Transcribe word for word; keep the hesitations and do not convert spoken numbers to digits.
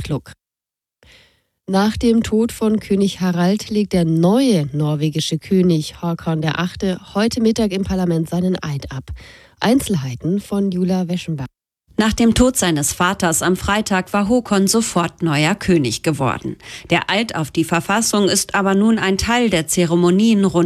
Outlook. Nach dem Tod von König Harald legt der neue norwegische König Håkon der Achte heute Mittag im Parlament seinen Eid ab. Einzelheiten von Julia Weschenbach. Nach dem Tod seines Vaters am Freitag war Håkon sofort neuer König geworden. Der Eid auf die Verfassung ist aber nun ein Teil der Zeremonien rund